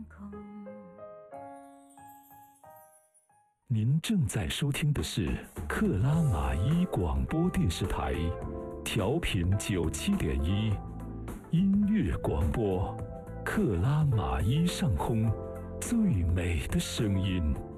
空。 您正在收听的是克拉玛依广播电视台，调频97.1，音乐广播，克拉玛依上空最美的声音。